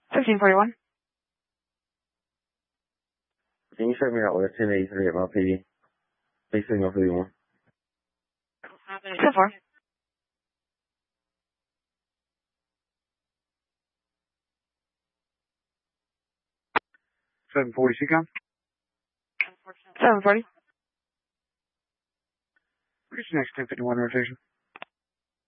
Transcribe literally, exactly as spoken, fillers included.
fifteen forty-one. Can you check me out with a ten eighty-three at my P D? Big signal fifty-one. ten four. seven forty, she come? seven forty. Where's the next ten fifty-one rotation?